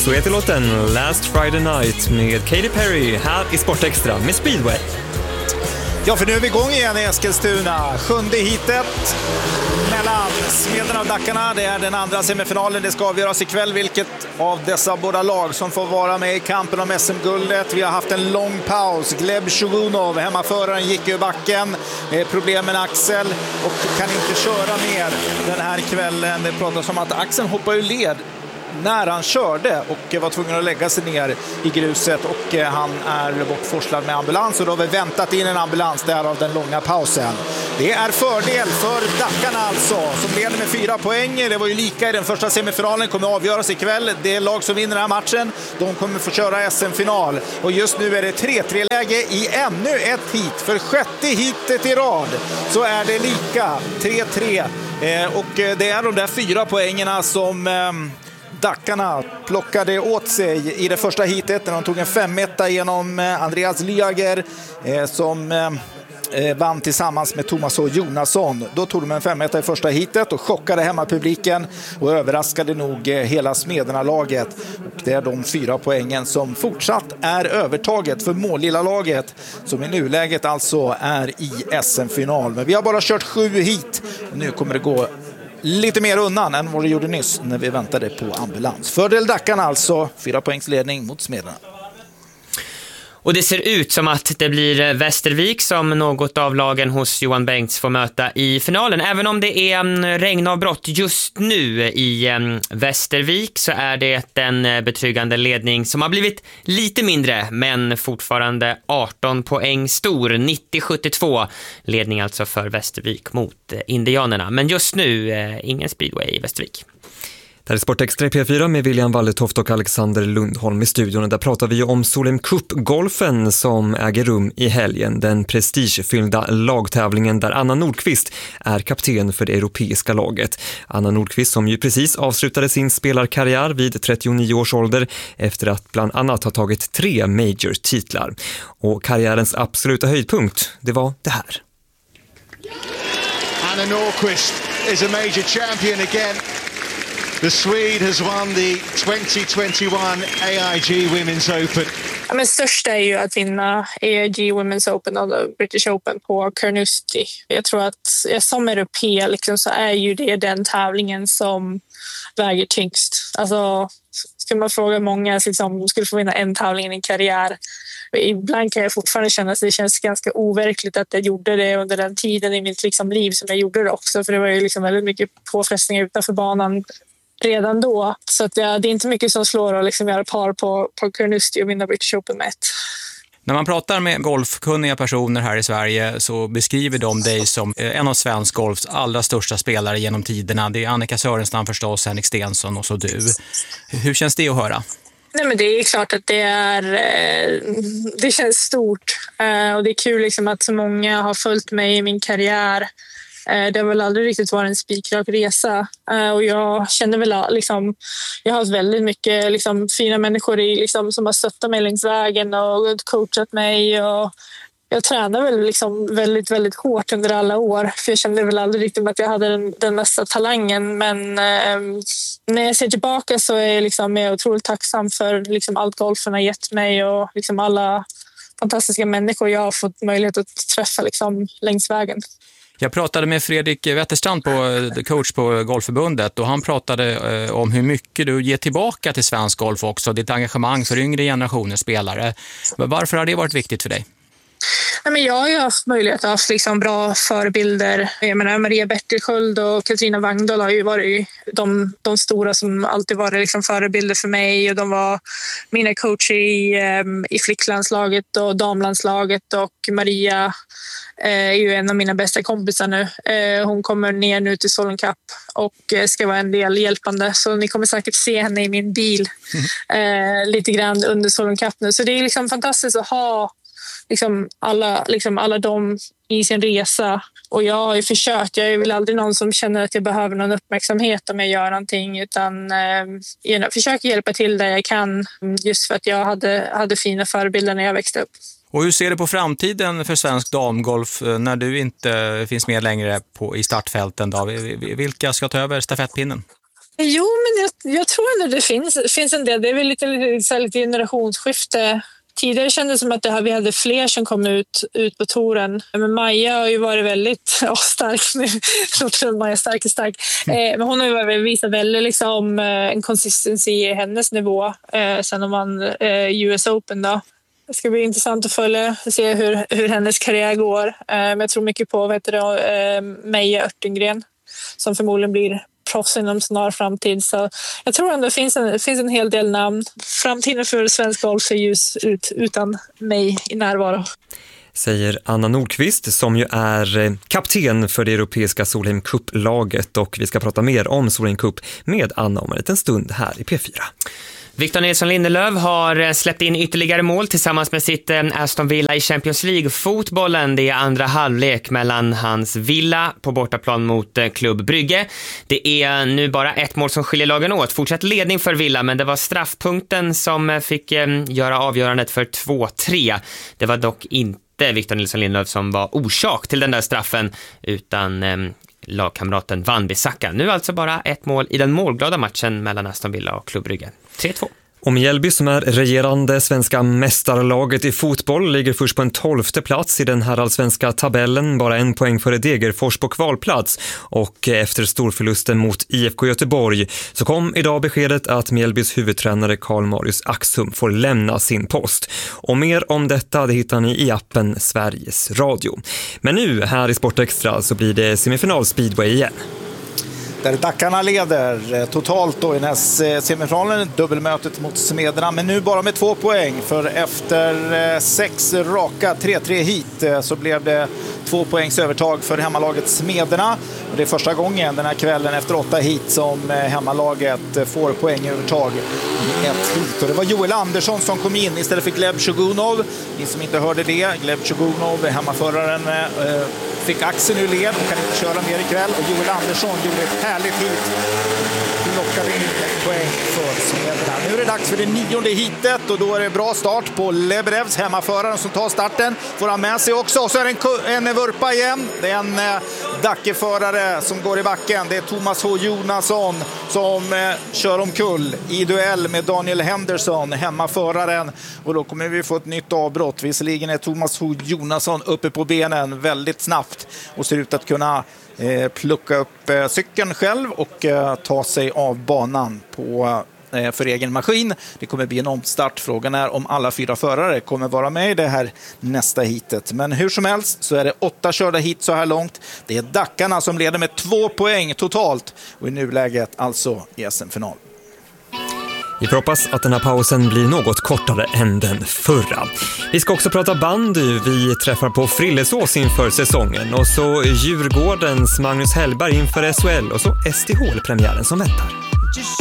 Så heter låten Last Friday Night med Katy Perry här i Sportextra med Speedway. Ja, för nu är vi igång igen i Eskilstuna. 7:e heatet mellan Smederna och Dackarna. Det är den andra semifinalen. Det ska avgöras ikväll vilket av dessa båda lag som får vara med i kampen om SM-guldet. Vi har haft en lång paus. Gleb Shugunov, hemmaföraren, gick ur backen. Problem med axel och kan inte köra mer den här kvällen. Det pratas om att axeln hoppar ur led när han körde och var tvungen att lägga sig ner i gruset, och han är bortforslad med ambulans, och då har vi väntat in en ambulans där av den långa pausen. Det är fördel för Dackarna alltså, som leder med 4 poäng. Det var ju lika i den första semifinalen, kommer avgöras ikväll. Det lag som vinner den här matchen, de kommer få köra SM-final, och just nu är det 3-3-läge i ännu ett hit. För 6:e hitet i rad så är det lika 3-3, och det är de där 4 poängerna som Dackarna plockade åt sig i det första hitet när de tog en 5-1 genom Andreas Lyager som vann tillsammans med Thomas och Jonasson. Då tog de en 5-1 i första hitet och chockade hemmapubliken och överraskade nog hela Smederna-laget. Och det är de 4 poängen som fortsatt är övertaget för Målilla-laget, som i nuläget alltså är i SM-final. Men vi har bara kört 7 hit och nu kommer det gå lite mer undan än vad det gjorde nyss när vi väntade på ambulans. Fördel Dackarna alltså, 4 poängs ledning mot Smederna. Och det ser ut som att det blir Västervik som något av lagen hos Johan Bengts får möta i finalen. Även om det är regnavbrott just nu i Västervik så är det en betryggande ledning som har blivit lite mindre, men fortfarande 18 poäng stor. 90-72 ledning alltså för Västervik mot Indianerna. Men just nu ingen speedway i Västervik. Det här är Sportextra i P4 med William Walletoft och Alexander Lundholm i studion. Där pratar vi om Solheim Cup-golfen som äger rum i helgen. Den prestigefyllda lagtävlingen där Anna Nordqvist är kapten för det europeiska laget. Anna Nordqvist som ju precis avslutade sin spelarkarriär vid 39 års ålder efter att bland annat ha tagit 3 major-titlar. Och karriärens absoluta höjdpunkt, det var det här. Anna Nordqvist is a major champion again. The Swede has won the 2021 AIG Women's Open. Ja, men största är ju att vinna AIG Women's Open och British Open på Carnoustie. Jag tror att som europé liksom, så är ju det den tävlingen som väger tyngst. Alltså, skulle man fråga många som skulle få vinna en tävling i en karriär. Ibland kan jag fortfarande känna att det känns ganska overkligt att jag gjorde det under den tiden i mitt liv som jag gjorde det också. För det var ju väldigt mycket påfrestningar utanför banan redan då. Så att det är inte mycket som slår att göra par på Carnoustie och vinna British Open med 1. När man pratar med golfkunniga personer här i Sverige så beskriver de dig som en av svensk golfs allra största spelare genom tiderna. Det är Annika Sörenstam förstås, Henrik Stensson och så du. Hur känns det att höra? Nej, men det är klart att det känns stort. Och det är kul att så många har följt mig i min karriär. Det har väl aldrig riktigt varit en spikrak resa, och jag känner väl jag har haft väldigt mycket fina människor som har stöttat mig längs vägen och coachat mig, och jag tränar väl väldigt, väldigt hårt under alla år, för jag kände väl aldrig riktigt att jag hade den mesta talangen, men när jag ser tillbaka så är jag otroligt tacksam för allt golfen har gett mig och alla fantastiska människor jag har fått möjlighet att träffa längs vägen. Jag pratade med Fredrik Wetterstrand, coach på Golfförbundet, och han pratade om hur mycket du ger tillbaka till svensk golf också, ditt engagemang för yngre generationers spelare. Varför har det varit viktigt för dig? Men jag har ju haft möjlighet att ha bra förebilder. Jag menar, Maria Bertilsköld och Katarina Wangdahl har ju varit de stora som alltid varit förebilder för mig, och de var mina coacher i flicklandslaget och damlandslaget, och Maria är ju en av mina bästa kompisar nu. Hon kommer ner nu till Solheim Cup och ska vara en del hjälpande, så ni kommer säkert se henne i min bil lite grann under Solheim Cup nu. Så det är fantastiskt att ha alla de i sin resa, och jag har ju försökt, jag är väl aldrig någon som känner att jag behöver någon uppmärksamhet om jag gör någonting, utan jag försöker hjälpa till där jag kan, just för att jag hade fina förebilder när jag växte upp. Och hur ser du på framtiden för svensk damgolf när du inte finns med längre i startfälten då? Vilka ska ta över stafettpinnen? Jo, men jag tror ändå det finns en del. Det är väl lite generationsskifte. Tidigare kändes det som att vi hade fler som kom ut på touren. Men Maja har ju varit väldigt stark nu. Jag tror att Maja är stark. Men hon har ju visat väldigt liksom, en consistency i hennes nivå. Sen om man US Open då. Det ska bli intressant att följa och se hur hennes karriär går. Men jag tror mycket på Maja Örtengren som förmodligen blir proffs inom snar framtid. Så jag tror ändå det finns en hel del namn. Framtiden för svensk golf ser ljus ut utan mig i närvaro. Säger Anna Nordqvist som ju är kapten för det europeiska Solheim Cup-laget, och vi ska prata mer om Solheim Cup med Anna om en liten stund här i P4. Victor Nilsson Lindelöf har släppt in ytterligare mål tillsammans med sitt Aston Villa i Champions League-fotbollen. Det är andra halvlek mellan hans Villa på bortaplan mot Klubb Brygge. Det är nu bara ett mål som skiljer lagen åt. Fortsatt ledning för Villa, men det var straffpunkten som fick göra avgörandet för 2-3. Det var dock inte Victor Nilsson Lindelöf som var orsak till den där straffen, utan lagkamraten Van Bissaka. Nu alltså bara ett mål i den målglada matchen mellan Aston Villa och Klubb Brygge. 3-2. Och Mjällby, som är regerande svenska mästarlaget i fotboll, ligger först på en 12:e plats i den här allsvenska tabellen, bara 1 poäng före Degerfors på kvalplats. Och efter storförlusten mot IFK Göteborg så kom idag beskedet att Mjällbys huvudtränare Karl-Marius Axum får lämna sin post. Och mer om detta det hittar ni i appen Sveriges Radio. Men nu här i Sportextra så blir det semifinal speedway igen. Där Dackarna leder totalt då i nästa semifinalen, dubbelmötet mot Smederna, men nu bara med 2 poäng, för efter 6 raka 3-3 hit så blev det 2 poängs övertag för hemmalaget Smederna. Och det är första gången den här kvällen efter 8 hit som hemmalaget får poängövertag i ett hit. Och det var Joel Andersson som kom in istället för Gleb Shogunov. Ni som inte hörde det, Gleb Shogunov, hemmaföraren, fick axeln ur led och kan inte köra mer ikväll. Och Joel Andersson gjorde ett härligt hit. Lockade in ett poäng för Smederna. Nu är det dags för det 9:e hitet och då är det bra start på Lebrevs, hemmaföraren som tar starten. Får han med sig också. Och så är det en vurpa igen. Det är en Dackeförare som går i backen. Det är Thomas H. Jonasson som kör omkull i duell med Daniel Henderson, hemmaföraren. Och då kommer vi få ett nytt avbrott. Visserligen är Thomas H. Jonasson uppe på benen väldigt snabbt och ser ut att kunna plocka upp cykeln själv och ta sig av banan för egen maskin. Det kommer bli en omstart. Frågan är om alla 4 förare kommer vara med i det här nästa hitet. Men hur som helst så är det 8 körda hit så här långt. Det är Dackarna som leder med 2 poäng totalt och i nuläget alltså i SM-final. Vi får hoppas att den här pausen blir något kortare än den förra. Vi ska också prata bandy. Vi träffar på Frillesås inför säsongen. Och så Djurgårdens Magnus Hellberg inför SHL. Och så STH-premiären som väntar.